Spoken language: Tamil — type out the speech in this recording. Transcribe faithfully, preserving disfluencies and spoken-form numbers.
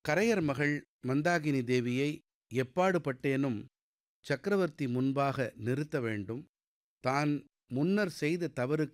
கரையர் மகள் மந்தாகினி தேவியை எப்பாடுபட்டேனும் சக்கரவர்த்தி முன்பாக நிறுத்த வேண்டும். தான் முன்னர் செய்த தவறுக்கு